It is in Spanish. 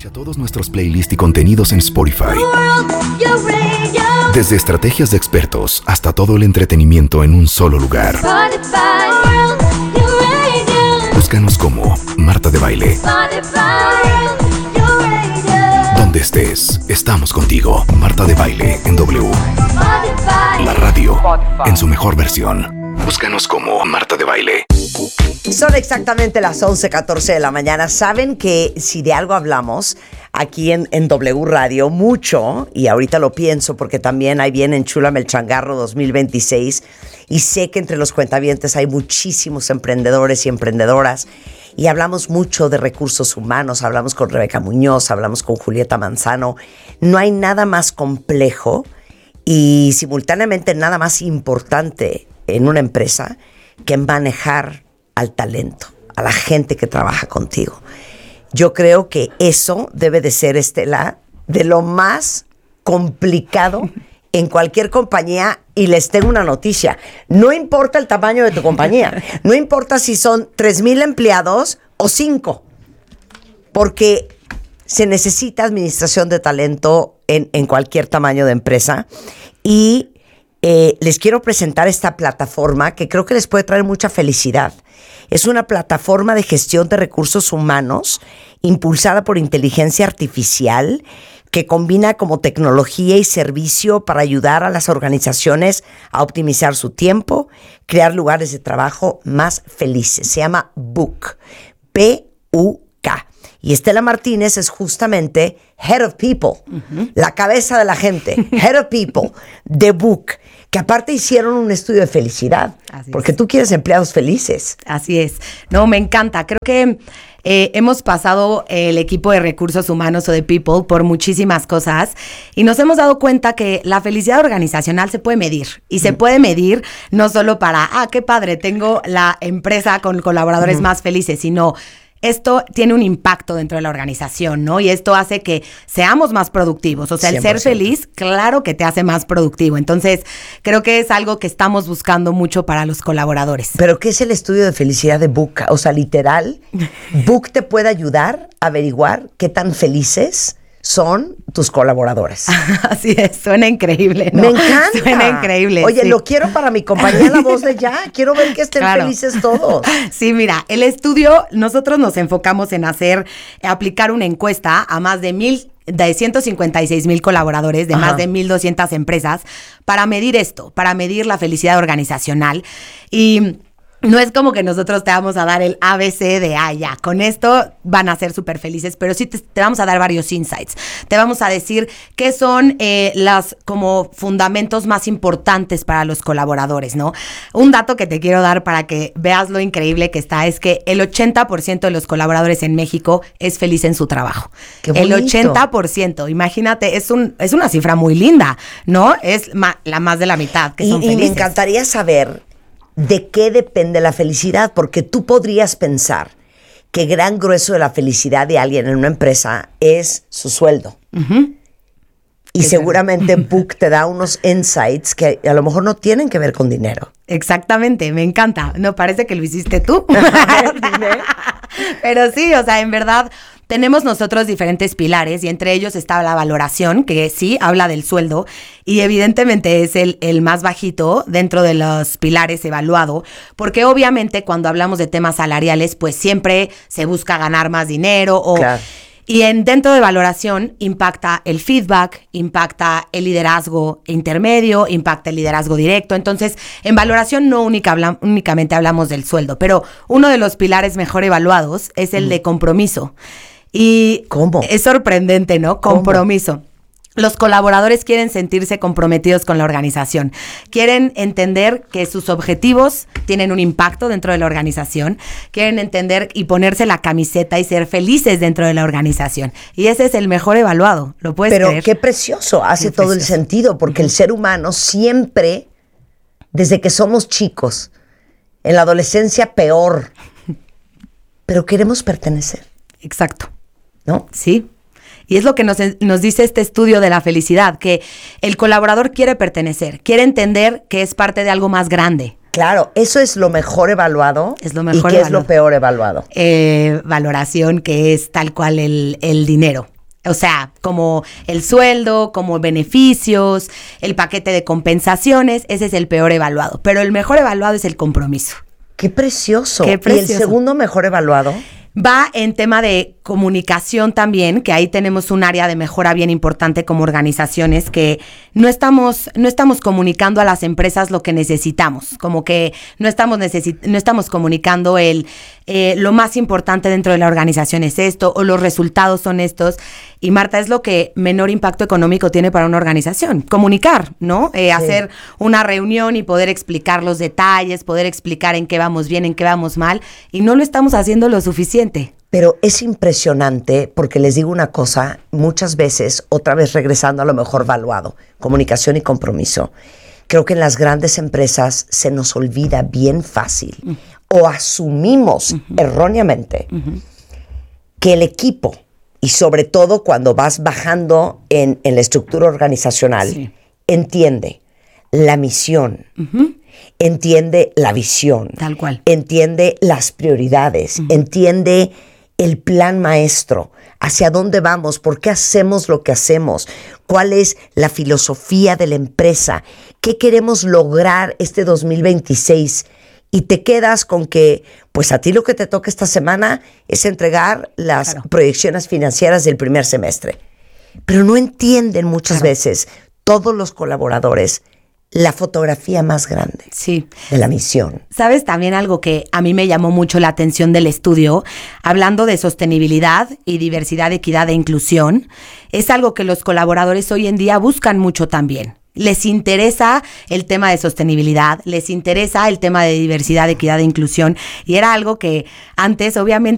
Escucha todos nuestros playlists y contenidos en Spotify. Desde estrategias de expertos hasta todo el entretenimiento en un solo lugar. Búscanos como Marta de Baile. Donde estés, estamos contigo. Marta de Baile en W. La radio en su mejor versión. Búscanos como Marta de Baile. Son exactamente las 11:14 de la mañana. Saben que si de algo hablamos aquí en W Radio mucho, y ahorita lo pienso porque también ahí viene Enchúlame el Changarro 2026, y sé que entre los cuentavientes hay muchísimos emprendedores y emprendedoras, y hablamos mucho de recursos humanos, hablamos con Rebeca Muñoz, hablamos con Julieta Manzano. No hay nada más complejo y simultáneamente nada más importante en una empresa que manejar al talento, a la gente que trabaja contigo. Yo creo que eso debe de ser, Estela, de lo más complicado en cualquier compañía. Y les tengo una noticia: no importa el tamaño de tu compañía, no importa si son 3,000 empleados o 5, porque se necesita administración de talento en cualquier tamaño de empresa. Y les quiero presentar esta plataforma que creo que les puede traer mucha felicidad. Es una plataforma de gestión de recursos humanos impulsada por inteligencia artificial que combina como tecnología y servicio para ayudar a las organizaciones a optimizar su tiempo, crear lugares de trabajo más felices. Se llama Book, P-U-K. Y Estela Martínez es justamente Head of People, la cabeza de la gente, Head of People de Book, que aparte hicieron un estudio de felicidad, porque tú quieres empleados felices. Así es. No, me encanta. Creo que hemos pasado el equipo de recursos humanos o de People por muchísimas cosas y nos hemos dado cuenta que la felicidad organizacional se puede medir. Y se puede medir no solo para, qué padre, tengo la empresa con colaboradores más felices, sino esto tiene un impacto dentro de la organización, ¿no? Y esto hace que seamos más productivos. O sea, el 100%. Ser feliz, claro que te hace más productivo. Entonces, creo que es algo que estamos buscando mucho para los colaboradores. ¿Pero qué es el estudio de felicidad de Book? O sea, literal, Book te puede ayudar a averiguar qué tan felices son tus colaboradores. Así es, suena increíble, ¿no? Me encanta. Suena increíble. Oye, sí. Lo quiero para mi compañía La Voz de Ya. Quiero ver que estén felices todos. Sí, mira, el estudio, nosotros nos enfocamos en aplicar una encuesta a más de 156,000 colaboradores de más de 1,200 empresas para medir esto, para medir la felicidad organizacional. Y no es como que nosotros te vamos a dar el ABC de, ya, con esto van a ser súper felices, pero sí te vamos a dar varios insights. Te vamos a decir qué son las como fundamentos más importantes para los colaboradores, ¿no? Un dato que te quiero dar para que veas lo increíble que está es que el 80% de los colaboradores en México es feliz en su trabajo. ¡Qué bonito! El 80%, imagínate, es una cifra muy linda, ¿no? Es la más de la mitad que son felices. Y me encantaría saber ¿de qué depende la felicidad? Porque tú podrías pensar que gran grueso de la felicidad de alguien en una empresa es su sueldo. Y seguramente Book te da unos insights que a lo mejor no tienen que ver con dinero. Exactamente, me encanta. No, parece que lo hiciste tú. Pero sí, o sea, en verdad tenemos nosotros diferentes pilares y entre ellos está la valoración, que sí habla del sueldo y evidentemente es el más bajito dentro de los pilares evaluado, porque obviamente cuando hablamos de temas salariales, pues siempre se busca ganar más dinero o... Claro. Y dentro de valoración impacta el feedback, impacta el liderazgo intermedio, impacta el liderazgo directo. Entonces, en valoración no únicamente hablamos del sueldo, pero uno de los pilares mejor evaluados es el de compromiso. Y ¿cómo? Es sorprendente, ¿no? Compromiso. Los colaboradores quieren sentirse comprometidos con la organización. Quieren entender que sus objetivos tienen un impacto dentro de la organización. Quieren entender y ponerse la camiseta y ser felices dentro de la organización. Y ese es el mejor evaluado. ¿Lo puedes creer? Pero qué precioso. Hace todo el sentido. Porque el ser humano siempre, desde que somos chicos, en la adolescencia peor, pero queremos pertenecer. Exacto. ¿No? Sí. Y es lo que nos dice este estudio de la felicidad, que el colaborador quiere pertenecer, quiere entender que es parte de algo más grande. Claro, eso es lo mejor evaluado. Es lo mejor ¿Y qué evaluado. es lo peor evaluado? Valoración, que es tal cual el dinero. O sea, como el sueldo, como beneficios, el paquete de compensaciones, ese es el peor evaluado. Pero el mejor evaluado es el compromiso. ¡Qué precioso! Qué precioso. ¿Y el segundo mejor evaluado? Va en tema de comunicación también, que ahí tenemos un área de mejora bien importante como organizaciones, que no estamos comunicando a las empresas lo que necesitamos, como que no estamos comunicando lo más importante dentro de la organización es esto, o los resultados son estos. Y Marta, es lo que menor impacto económico tiene para una organización, comunicar, ¿no? Sí. Hacer una reunión y poder explicar los detalles, poder explicar en qué vamos bien, en qué vamos mal, y no lo estamos haciendo lo suficiente. Pero es impresionante porque les digo una cosa, muchas veces, otra vez regresando a lo mejor valuado, comunicación y compromiso, creo que en las grandes empresas se nos olvida bien fácil o asumimos erróneamente que el equipo, y sobre todo cuando vas bajando en la estructura organizacional, entiende la misión, entiende la visión, tal cual, entiende las prioridades, entiende el plan maestro, hacia dónde vamos, por qué hacemos lo que hacemos, cuál es la filosofía de la empresa, qué queremos lograr este 2026. Y te quedas con que, pues a ti lo que te toca esta semana es entregar las proyecciones financieras del primer semestre. Pero no entienden muchas veces todos los colaboradores la fotografía más grande de la misión. ¿Sabes también algo que a mí me llamó mucho la atención del estudio? Hablando de sostenibilidad y diversidad, equidad e inclusión, es algo que los colaboradores hoy en día buscan mucho también. Les interesa el tema de sostenibilidad, les interesa el tema de diversidad, equidad e inclusión, y era algo que antes obviamente